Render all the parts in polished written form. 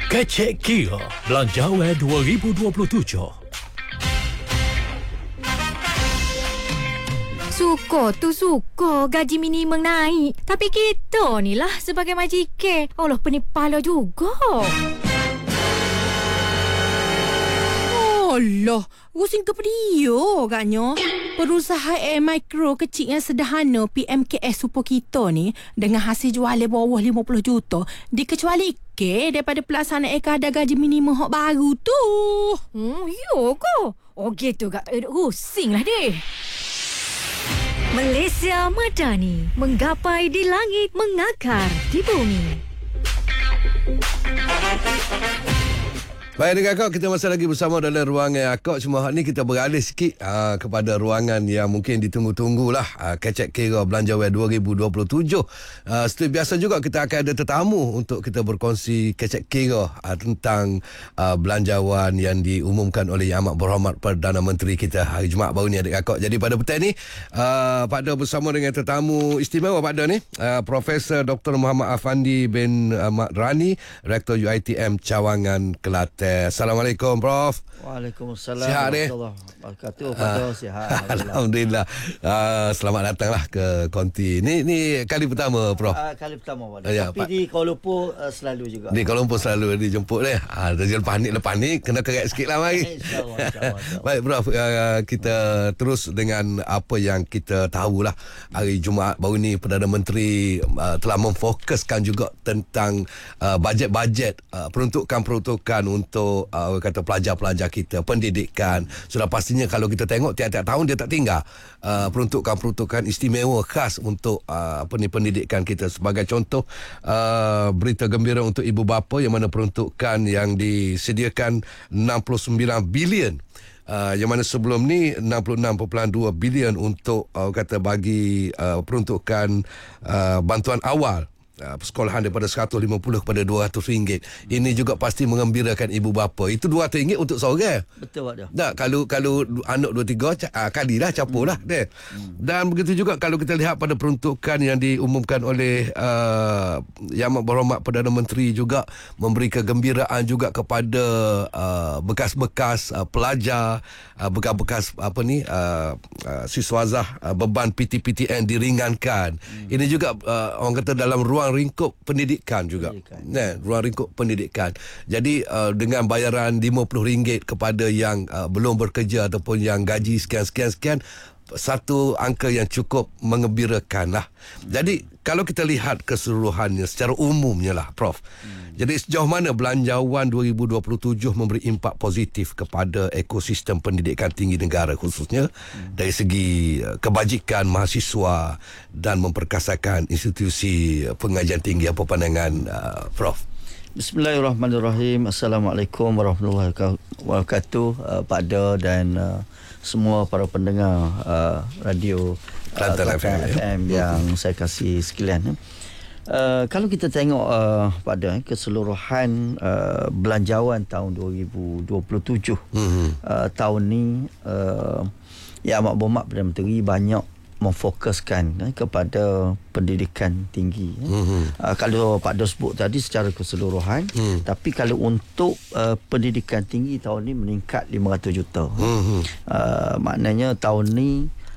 Kecek Kira Belanjawan 2027. Suka gaji minimum naik. Tapi kita ni lah sebagai majikan, Allah penipala juga. Allah, rusing ke pedio agaknya. Perusahaan air mikro kecil yang sederhana PMKS Super kita ni dengan hasil jualan bawah 50 juta dikecuali daripada pelaksanaan kadar gaji minimum hak baru tu. Yo ko. Oh gitu gak rusing lah deh. Malaysia Madani, menggapai di langit, mengakar di bumi. Baik dengan Akak, kita masih lagi bersama dalam ruangan Akak. Cuma hari ni kita beralih sikit kepada ruangan yang mungkin ditunggu-tunggulah, Kecek Kira Belanjawan 2027. Seperti biasa juga kita akan ada tetamu untuk kita berkongsi Kecek Kira tentang belanjawan yang diumumkan oleh Yang Amat Berhormat Perdana Menteri kita hari Jumaat baru ni, adik Akak. Jadi pada petang ni Pak Da bersama dengan tetamu istimewa Pak Da ni, Profesor Dr. Muhammad Afandi bin Ahmad Rani, Rektor UiTM Cawangan, Kelantan. Assalamualaikum Prof. Waalaikumsalam. Sihat ni? Warahmatullahi sihat. Alhamdulillah. Selamat datanglah ke Konti. Ni kali pertama Prof. Kali pertama Pak. Ya, tapi di Kuala Lumpur selalu juga. Di Kuala Lumpur selalu dijemput ni. Lepas ni kena kerek sikit lah mari. InsyaAllah. Baik Prof, kita terus dengan apa yang kita tahulah. Hari Jumaat baru ni Perdana Menteri telah memfokuskan juga tentang bajet-bajet peruntukan untuk kata pelajar-pelajar kita, pendidikan. Sudah pastinya kalau kita tengok tiap-tiap tahun dia tak tinggal peruntukan-peruntukan istimewa khas untuk pendidikan kita. Sebagai contoh, berita gembira untuk ibu bapa yang mana peruntukan yang disediakan 69 bilion. Yang mana sebelum ni 66.2 bilion untuk kata bagi peruntukan bantuan awal persekolahan daripada RM150 kepada RM200. Ini juga pasti mengembirakan ibu bapa. Itu RM200 untuk seorang. Betul Pak Da. Tak, kalau anak 2-3 kalilah campurlah deh. Dan begitu juga kalau kita lihat pada peruntukan yang diumumkan oleh Yang Amat Berhormat Perdana Menteri juga memberi kegembiraan juga kepada bekas-bekas pelajar, bekas-bekas siswazah, beban PTPTN diringankan. Ini juga orang kata dalam ruang ringkup pendidikan juga. Ruang ringkup pendidikan. Jadi dengan bayaran RM50 kepada yang belum bekerja ataupun yang gaji sekian-sekian, satu angka yang cukup mengembirakan lah. Jadi kalau kita lihat keseluruhannya secara umumnya lah Prof. Jadi sejauh mana belanjawan 2027 memberi impak positif kepada ekosistem pendidikan tinggi negara, khususnya dari segi kebajikan mahasiswa dan memperkasakan institusi pengajian tinggi. Apa pandangan Prof? Bismillahirrahmanirrahim. Assalamualaikum warahmatullahi wabarakatuh, Pak Da dan semua para pendengar radio Kelantan FM yang saya kasih sekalian. Kalau kita tengok pada keseluruhan belanjawan tahun 2027, tahun ni Yang Amat Berhormat Perdana Menteri banyak memfokuskan kepada pendidikan tinggi. Kalau Pak Da sebut tadi secara keseluruhan, tapi kalau untuk pendidikan tinggi tahun ni meningkat 500 juta. Maknanya tahun ni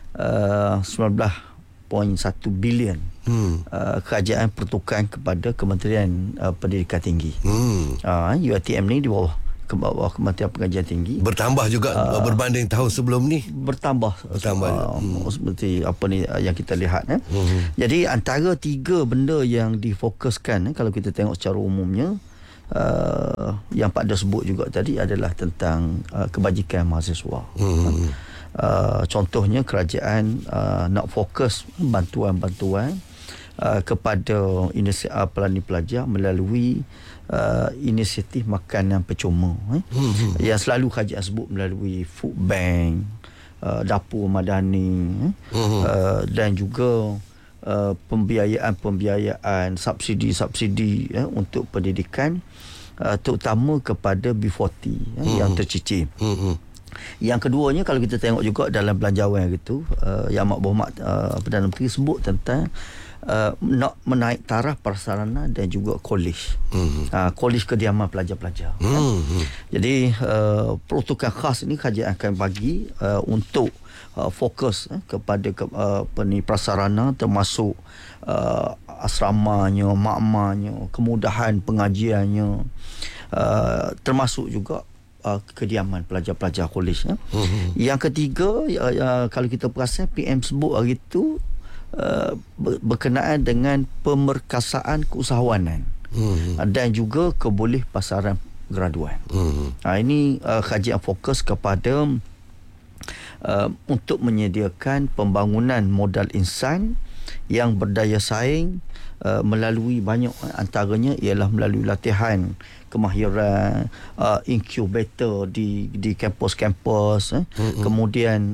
19.1 bilion kerajaan pertukaran kepada Kementerian Pendidikan Tinggi. UiTM ni di bawah Kementerian Pengajian Tinggi. Bertambah juga berbanding tahun sebelum ni. Bertambah. Seperti apa ni yang kita lihat. Jadi antara tiga benda yang difokuskan kalau kita tengok secara umumnya, yang Pak Da sebut juga tadi adalah tentang kebajikan mahasiswa. Contohnya kerajaan nak fokus bantuan-bantuan kepada pelani pelajar melalui inisiatif makanan percuma yang selalu kerajaan sebut melalui food bank, dapur madani, dan juga pembiayaan subsidi untuk pendidikan, terutama kepada B40 yang tercicir. Yang keduanya, kalau kita tengok juga dalam belanjawan itu, Yang Amat Berhormat Perdana Menteri sebut tentang nak menaik taraf prasarana dan juga kolej. Kolej kediaman pelajar-pelajar. Jadi peruntukan khas ini kajian akan bagi untuk fokus kepada prasarana termasuk asramanya, makmanya, kemudahan pengajiannya, termasuk juga kediaman pelajar-pelajar kolej. Yang ketiga, kalau kita perasan PM sebut hari itu berkenaan dengan pemerkasaan keusahawanan dan juga keboleh pasaran graduan. Ini kajian fokus kepada untuk menyediakan pembangunan modal insan yang berdaya saing melalui banyak, antaranya ialah melalui latihan kemahiran, incubator di kampus-kampus. Kemudian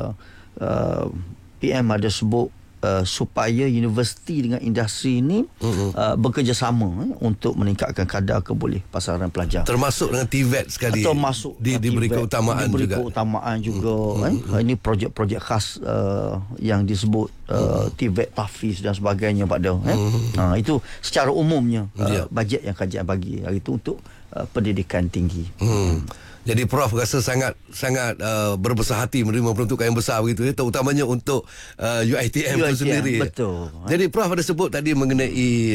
PM ada sebut supaya universiti dengan industri ini bekerjasama untuk meningkatkan kadar keboleh pasaran pelajar. Termasuk dengan TVET sekali. Termasuk diberi keutamaan juga. Diberi keutamaan juga. Ini projek-projek khas yang disebut TVET, TAFIZ dan sebagainya pada. Itu secara umumnya bajet yang kajian bagi hari itu untuk pendidikan tinggi. Jadi Prof rasa sangat berbesar hati menerima peruntukan yang besar begitu, terutamanya untuk UiTM itu sendiri. Betul. Jadi Prof ada sebut tadi mengenai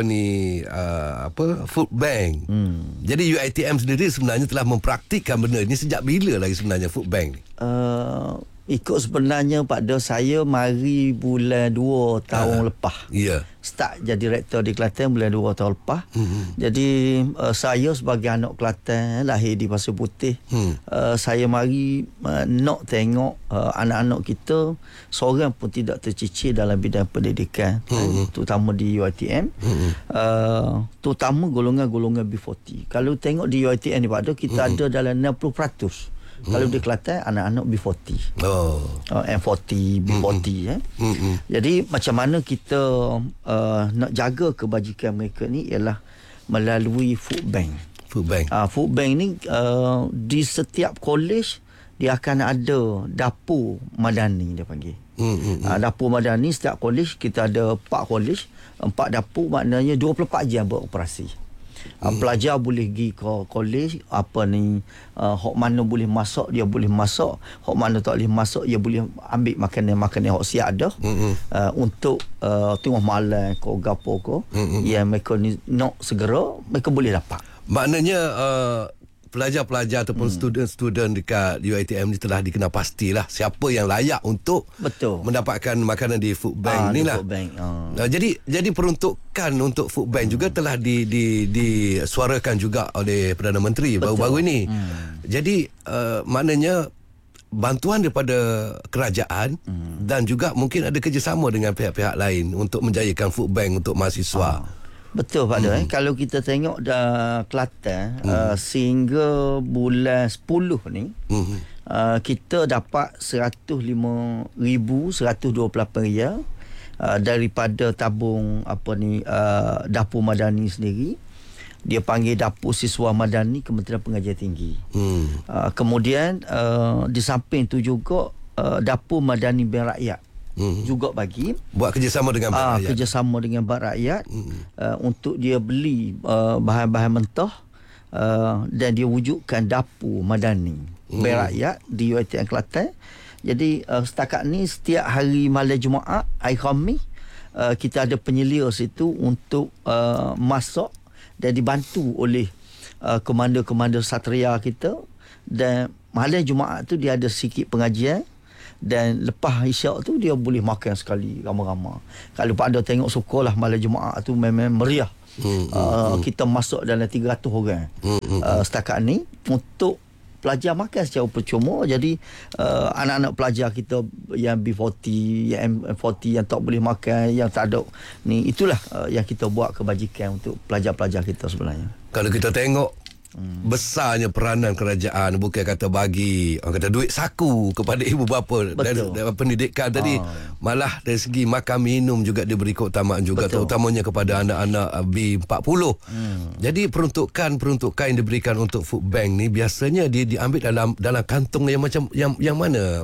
food bank. Jadi UiTM sendiri sebenarnya telah mempraktikkan benda ini sejak bila lagi sebenarnya food bank ni? Ikut sebenarnya pada saya mari bulan 2 tahun lepas. Ya. Start jadi rektor di Kelantan bulan 2 tahun lepas. Jadi saya sebagai anak Kelantan, lahir di Pasir Putih, saya mari nak tengok anak-anak kita seorang pun tidak tercicir dalam bidang pendidikan, terutama di UiTM, terutama golongan-golongan B40. Kalau tengok di UiTM ni Pak Do, kita ada dalam 60%. Kalau di Kelantan anak-anak B40, M40, B40. Jadi macam mana kita nak jaga kebajikan mereka ni ialah melalui food bank. Food bank ni di setiap kolej dia akan ada dapur madani, dia panggil. Dapur madani setiap kolej, kita ada 4 kolej, 4 dapur, maknanya 24 jam beroperasi. Pelajar boleh pergi ke kolej, hok mana boleh masuk dia boleh masuk, hok mana tak boleh masuk dia boleh ambil makanan hok siap dah, untuk tengah malam ke gapo ke, yang mereka ni nak segera mereka boleh dapat. Maknanya pelajar-pelajar ataupun student-student dekat UiTM ni telah dikenal pastilah siapa yang layak untuk mendapatkan makanan di food bank ni lah. Jadi peruntukan untuk food bank juga telah disuarakan juga oleh Perdana Menteri baru-baru ini. Jadi maknanya bantuan daripada kerajaan dan juga mungkin ada kerjasama dengan pihak-pihak lain untuk menjayakan food bank untuk mahasiswa. Betul Pak Do. Kalau kita tengok Kelantan, sehingga bulan 10 ni, kita dapat 105,128 riyal daripada tabung dapur madani sendiri. Dia panggil dapur siswa madani Kementerian Pengajian Tinggi. Kemudian di samping tu juga dapur madani Bank Rakyat juga bagi buat kerjasama dengan Bank Rakyat. Kerjasama dengan Bank Rakyat untuk dia beli bahan-bahan mentah, dan dia wujudkan dapur madani Bank Rakyat di UiTM Kelantan. Jadi setakat ni setiap hari malam Jumaat, hari Khamis, kita ada penyelia situ untuk masak dan dibantu oleh komander-komander satria kita. Dan malam Jumaat tu dia ada sikit pengajian, dan lepas isyak tu dia boleh makan sekali ramai-ramai. Kalau Pak Do tengok sekolah malam Jumaat tu memang meriah. Kita masuk dalam 300 orang setakat ni untuk pelajar makan secara percuma. Jadi anak-anak pelajar kita yang B40, yang M40 yang tak boleh makan, yang tak ada ni, itulah yang kita buat kebajikan untuk pelajar-pelajar kita sebenarnya. Kalau kita tengok besarnya peranan kerajaan, bukan kata bagi orang kata duit saku kepada ibu bapa dan pendidikan tadi, malah dari segi makan minum juga diberi keutamaan juga. Betul. Terutamanya kepada anak-anak B40. Jadi peruntukan yang diberikan untuk food bank ni biasanya dia diambil dalam kantong yang macam yang mana Prof?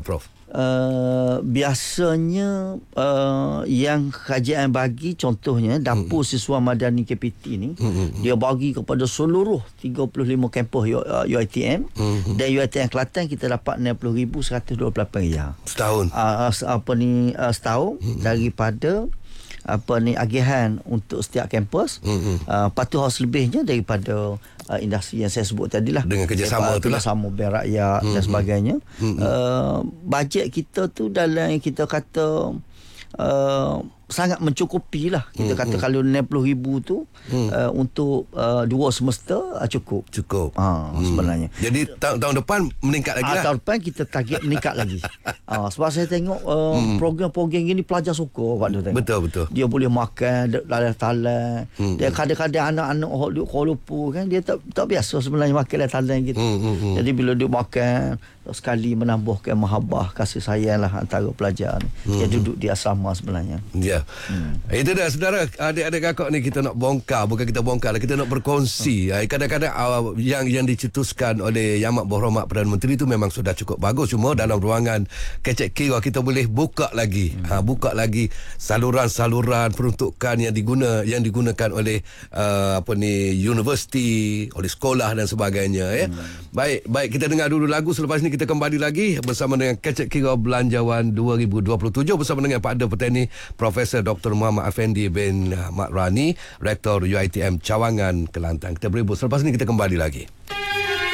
biasanya yang kerajaan bagi, contohnya dapur siswa madani KPT ni, dia bagi kepada seluruh 35 kampus UiTM, dan UiTM Kelantan kita dapat RM60,128 Setahun. Setahun daripada agihan untuk setiap kampus. Lepas tu selebihnya daripada industri yang saya sebut tadi lah, dengan kerjasama tu lah, kerjasama bank rakyat dan sebagainya. Bajet kita tu dalam yang kita kata sangat mencukupi lah. Kita kata kalau RM60,000 tu untuk dua semester cukup sebenarnya. Jadi tahun depan meningkat lagi lah. Tahun depan kita target meningkat lagi. Sebab saya tengok program-program gini pelajar suka waktu tengok. Betul. Dia boleh makan talan. Dia kadang-kadang anak-anak Kuala Lumpur kan, dia tak biasa sebenarnya makan talan gitu. Jadi bila dia makan sekali menambahkan mahabbah, kasih sayang lah antara pelajar ni yang duduk di asrama sebenarnya. Ya. Itu dah saudara, adik-adik kakak ni kita nak bongkar, bukan kita bongkar lah, kita nak berkongsi. Kadang-kadang yang dicetuskan oleh Yang Amat Berhormat Perdana Menteri itu memang sudah cukup bagus, cuma dalam ruangan kecek kira kita boleh buka lagi saluran-saluran peruntukan yang digunakan oleh universiti, oleh sekolah dan sebagainya. Baik, kita dengar dulu lagu, selepas ni kita kembali lagi bersama dengan kecek kira Belanjawan 2027 bersama dengan Pakda Petani Profesor Dr. Muhammad Afendi bin Mat Rani, Rektor UiTM Cawangan, Kelantan. Kita berebut, selepas ni kita kembali lagi.